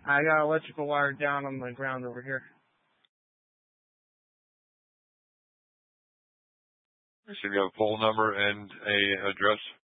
I got electrical wire down on the ground over here. So you have a pole number and a address?